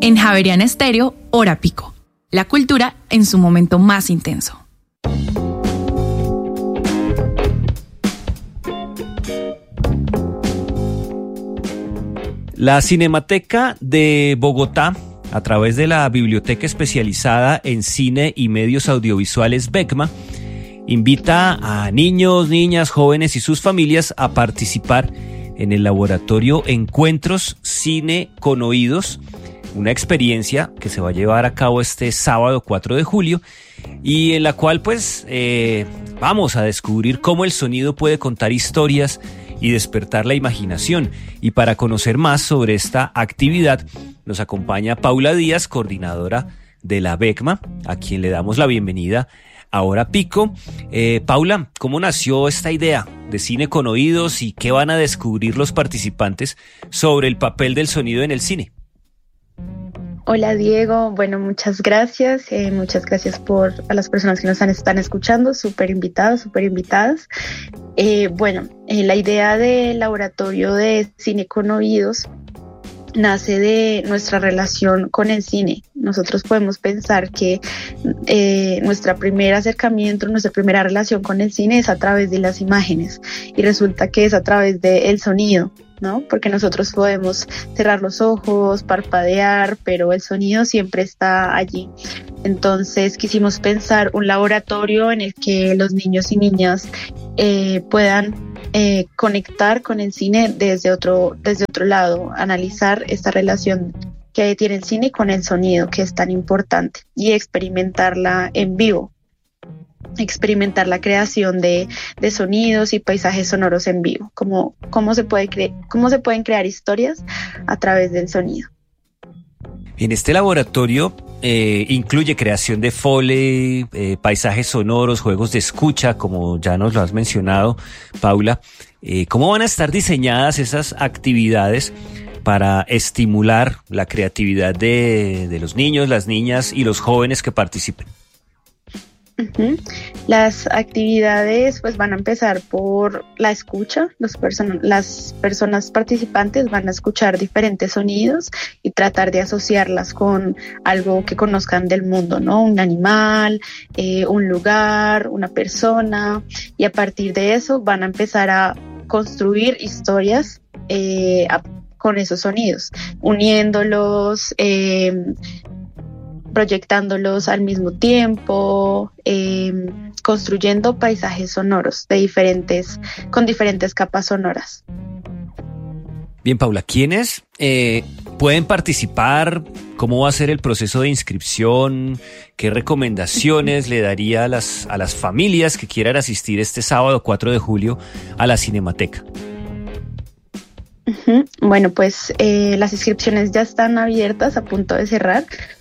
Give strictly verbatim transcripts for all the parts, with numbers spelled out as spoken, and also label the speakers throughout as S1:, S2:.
S1: En Javeriana Estéreo, Hora Pico. La cultura en su momento más intenso.
S2: La Cinemateca de Bogotá, a través de la Biblioteca Especializada en Cine y Medios Audiovisuales BECMA, invita a niños, niñas, jóvenes y sus familias a participar en el laboratorio Encuentros Cine con Oídos, una experiencia que se va a llevar a cabo este sábado cuatro de julio y en la cual pues eh, vamos a descubrir cómo el sonido puede contar historias y despertar la imaginación. Y para conocer más sobre esta actividad nos acompaña Paula Díaz, coordinadora de la BECMA, a quien le damos la bienvenida a Hora Pico. Eh, Paula, ¿cómo nació esta idea de cine con oídos y qué van a descubrir los participantes sobre el papel del sonido en el cine?
S3: Hola Diego, bueno, muchas gracias, eh, muchas gracias por a las personas que nos están, están escuchando, súper invitados, súper invitadas. Eh, bueno, eh, la idea del laboratorio de cine con oídos nace de nuestra relación con el cine. Nosotros podemos pensar que eh, nuestro primer acercamiento, nuestra primera relación con el cine es a través de las imágenes y resulta que es a través del sonido, ¿no? Porque nosotros podemos cerrar los ojos, parpadear, pero el sonido siempre está allí. Entonces quisimos pensar un laboratorio en el que los niños y niñas eh, puedan eh, conectar con el cine desde otro, desde otro lado, analizar esta relación que tiene el cine con el sonido, que es tan importante, y experimentarla en vivo. experimentar la creación de, de sonidos y paisajes sonoros en vivo, cómo, cómo, se puede cre- cómo se pueden crear historias a través del sonido.
S2: En este laboratorio eh, incluye creación de Foley, eh, paisajes sonoros, juegos de escucha, como ya nos lo has mencionado, Paula. Eh, ¿Cómo van a estar diseñadas esas actividades para estimular la creatividad de, de los niños, las niñas y los jóvenes que participen?
S3: Uh-huh. Las actividades pues van a empezar por la escucha. Los person- las personas participantes van a escuchar diferentes sonidos y tratar de asociarlas con algo que conozcan del mundo, ¿no? Un animal, eh, un lugar, una persona, y a partir de eso van a empezar a construir historias eh, a, con esos sonidos, uniéndolos, eh, proyectándolos al mismo tiempo, eh, construyendo paisajes sonoros de diferentes, con diferentes capas sonoras.
S2: Bien, Paula, ¿quiénes eh, pueden participar? ¿Cómo va a ser el proceso de inscripción? ¿Qué recomendaciones le daría a las, a las familias que quieran asistir este sábado cuatro de julio a la Cinemateca?
S3: Uh-huh. Bueno, pues eh, las inscripciones ya están abiertas, a punto de cerrar,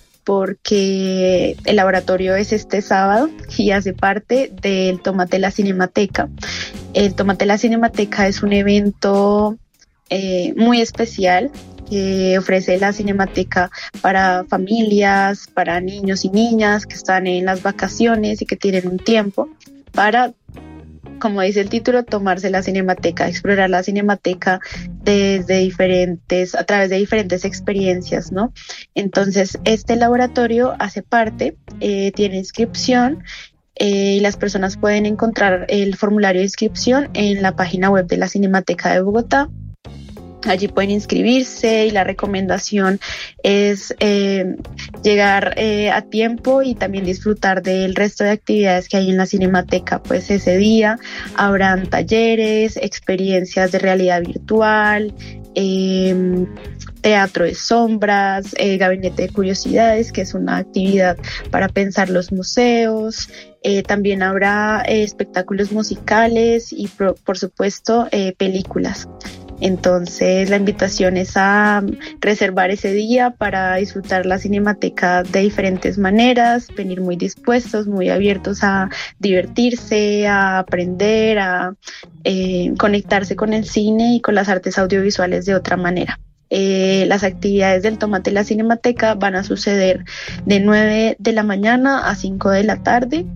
S3: porque el laboratorio es este sábado y hace parte del Tómate la Cinemateca. El Tómate la Cinemateca es un evento eh, muy especial que ofrece la Cinemateca para familias, para niños y niñas que están en las vacaciones y que tienen un tiempo para, como dice el título, tomarse la Cinemateca, explorar la Cinemateca desde diferentes, a través de diferentes experiencias, ¿no? Entonces, este laboratorio hace parte, eh, tiene inscripción eh, y las personas pueden encontrar el formulario de inscripción en la página web de la Cinemateca de Bogotá. Allí pueden inscribirse y la recomendación es eh, llegar eh, a tiempo y también disfrutar del resto de actividades que hay en la Cinemateca. Pues ese día habrán talleres, experiencias de realidad virtual, eh, teatro de sombras, eh, gabinete de curiosidades, que es una actividad para pensar los museos. Eh, también habrá eh, espectáculos musicales y por, por supuesto eh, películas. Entonces la invitación es a reservar ese día para disfrutar la Cinemateca de diferentes maneras, venir muy dispuestos, muy abiertos a divertirse, a aprender, a eh, conectarse con el cine y con las artes audiovisuales de otra manera. Eh, las actividades del Tómate la Cinemateca van a suceder de nueve de la mañana a cinco de la tarde.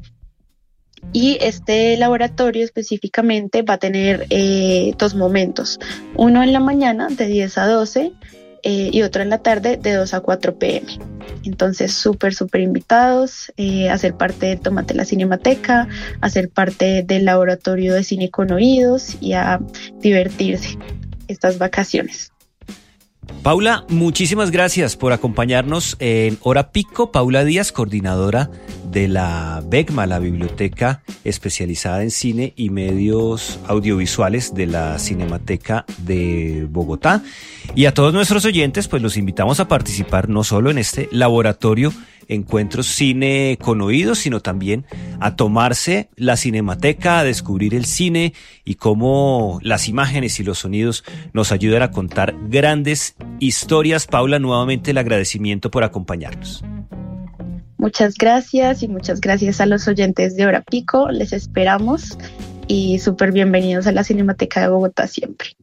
S3: Y este laboratorio específicamente va a tener eh, dos momentos, uno en la mañana de diez a doce eh, y otro en la tarde de dos a cuatro p m Entonces, súper, súper invitados eh, a ser parte de Tómate la Cinemateca, a ser parte del laboratorio de cine con oídos y a divertirse estas vacaciones.
S2: Paula, muchísimas gracias por acompañarnos en Hora Pico. Paula Díaz, coordinadora de la BECMA, la Biblioteca Especializada en Cine y Medios Audiovisuales de la Cinemateca de Bogotá. Y a todos nuestros oyentes, pues los invitamos a participar no solo en este laboratorio Encuentros Cine con Oídos, sino también a tomarse la Cinemateca, a descubrir el cine y cómo las imágenes y los sonidos nos ayudan a contar grandes historias. Paula, nuevamente el agradecimiento por acompañarnos.
S3: Muchas gracias y muchas gracias a los oyentes de Hora Pico. Les esperamos y súper bienvenidos a la Cinemateca de Bogotá siempre.